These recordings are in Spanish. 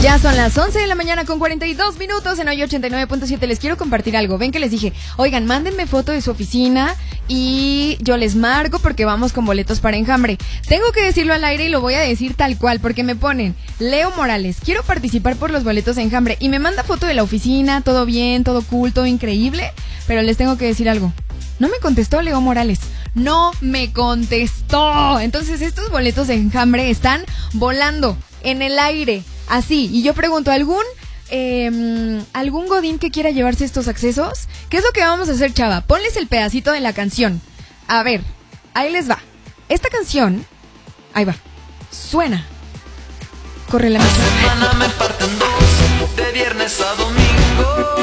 Ya son las 11 de la mañana con 42 minutos en hoy 89.7. Les quiero compartir algo. Ven que les dije, oigan, mándenme foto de su oficina y yo les marco porque vamos con boletos para Enjambre. Tengo que decirlo al aire y lo voy a decir tal cual porque me ponen, Leo Morales, quiero participar por los boletos de Enjambre. Y me manda foto de la oficina, todo bien, todo cool, todo increíble. Pero les tengo que decir algo. No me contestó Leo Morales. No me contestó. Entonces estos boletos de Enjambre están volando en el aire. Así, y yo pregunto, ¿algún godín que quiera llevarse estos accesos? ¿Qué es lo que vamos a hacer, chava? Ponles el pedacito de la canción. A ver, ahí les va. Esta canción, ahí va, suena. Corre la música. Semana me parten dos, de viernes a domingo.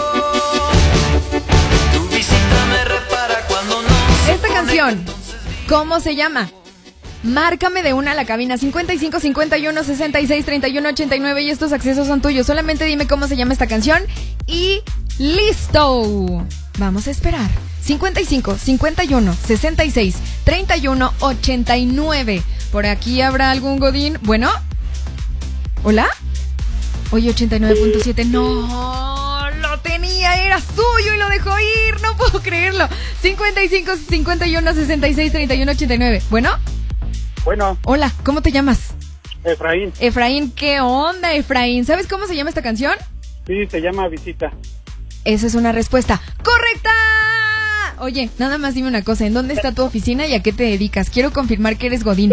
Tu visita me repara cuando no. Esta canción, ¿cómo se llama? Márcame de una a la cabina 55 51 66 31 89 y estos accesos son tuyos. Solamente dime cómo se llama esta canción y ¡listo! Vamos a esperar. 55 51 66 31 89. ¿Por aquí habrá algún godín? Bueno. ¿Hola? Hoy 89.7. No, lo tenía, era suyo y lo dejó ir. No puedo creerlo. 55 51 66 31 89. ¿Bueno? Bueno. Hola, ¿cómo te llamas? Efraín. Efraín, ¿qué onda, Efraín? ¿Sabes cómo se llama esta canción? Sí, se llama Visita. Esa es una respuesta ¡correcta! Oye, nada más dime una cosa, ¿en dónde está tu oficina y a qué te dedicas? Quiero confirmar que eres godín.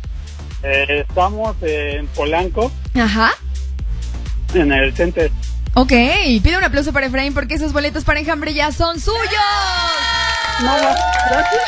Estamos en Polanco. Ajá. En el Center. Ok, pido un aplauso para Efraín porque esos boletos para Enjambre ya son suyos. No, gracias.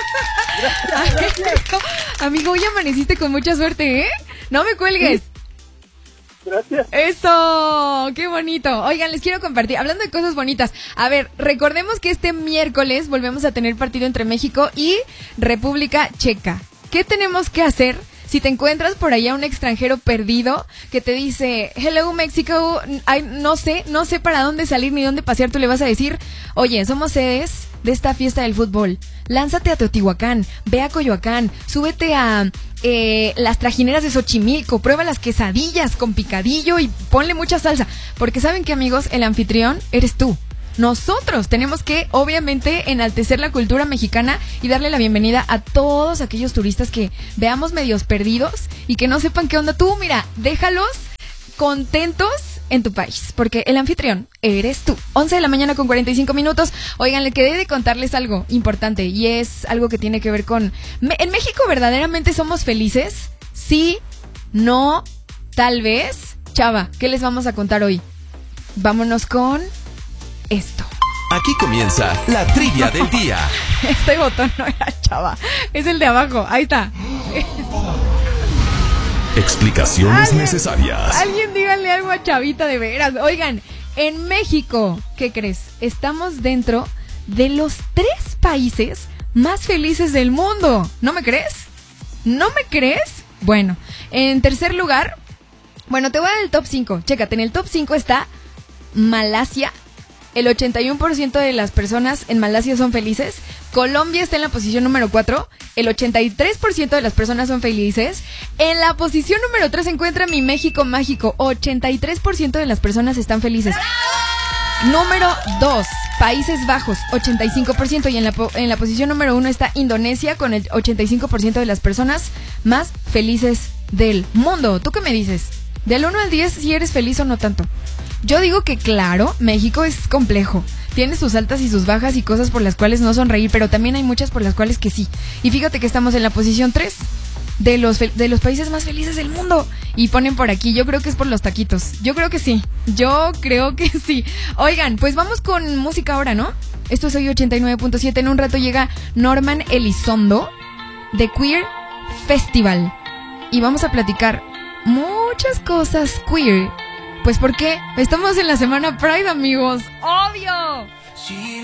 Gracias. Amigo, hoy amaneciste con mucha suerte, ¿eh? No me cuelgues. Gracias. ¡Eso! ¡Qué bonito! Oigan, les quiero compartir, hablando de cosas bonitas, a ver, recordemos que este miércoles volvemos a tener partido entre México y República Checa. ¿Qué tenemos que hacer si te encuentras por allá un extranjero perdido que te dice, hello México, no sé para dónde salir ni dónde pasear? Tú le vas a decir, oye, somos sedes de esta fiesta del fútbol, lánzate a Teotihuacán, ve a Coyoacán, súbete a las trajineras de Xochimilco, prueba las quesadillas con picadillo y ponle mucha salsa, porque saben que, amigos, el anfitrión eres tú. Nosotros tenemos que, obviamente, enaltecer la cultura mexicana y darle la bienvenida a todos aquellos turistas que veamos medios perdidos y que no sepan qué onda. Tú, mira, déjalos contentos en tu país, porque el anfitrión eres tú. 11 de la mañana con 45 minutos. Oigan, le quedé de contarles algo importante y es algo que tiene que ver con... ¿En México verdaderamente somos felices? Sí, no, tal vez. Chava, ¿qué les vamos a contar hoy? Vámonos con... esto. Aquí comienza la trivia del día. Este botón no era, chava, es el de abajo, ahí está. Explicaciones necesarias. Alguien díganle algo a Chavita de veras. Oigan, en México, ¿qué crees? Estamos dentro de los 3 países más felices del mundo. ¿No me crees? ¿No me crees? Bueno, en tercer lugar, bueno, te voy a dar el top 5. Chécate, en el top 5 está Malasia. El 81% de las personas en Malasia son felices. Colombia está en la posición número 4. El 83% de las personas son felices. En la posición número 3 se encuentra mi México mágico. 83% de las personas están felices. Número 2, Países Bajos, 85%. Y en la posición número 1 está Indonesia con el 85% de las personas más felices del mundo. ¿Tú qué me dices? Del 1 al 10, si eres feliz o no tanto. Yo digo que claro, México es complejo. Tiene sus altas y sus bajas y cosas por las cuales no sonreír, pero también hay muchas por las cuales que sí. Y fíjate que estamos en la posición 3 de los países más felices del mundo. Y ponen por aquí, yo creo que es por los taquitos. Yo creo que sí. Oigan, pues vamos con música ahora, ¿no? Esto es hoy 89.7. En un rato llega Norman Elizondo de Queer Festival. Y vamos a platicar muchas cosas queer. Pues porque estamos en la semana Pride, amigos. ¡Obvio!